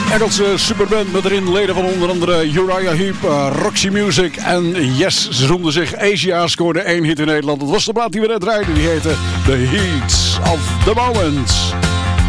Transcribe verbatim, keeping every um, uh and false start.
Engelse superband met erin leden van onder andere Uriah Heep, uh, Roxy Music en Yes. Ze noemden zich Asia, scoorde één hit in Nederland. Dat was de plaat die we net draaiden, die heette The Heat of the Moment.